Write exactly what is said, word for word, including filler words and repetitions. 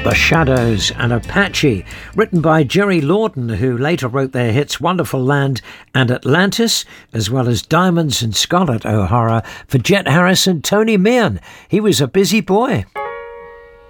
The Shadows and Apache, written by Jerry Lawton, who later wrote their hits Wonderful Land and Atlantis, as well as Diamonds and Scarlet O'Hara for Jet Harris and Tony Meehan. He was a busy boy.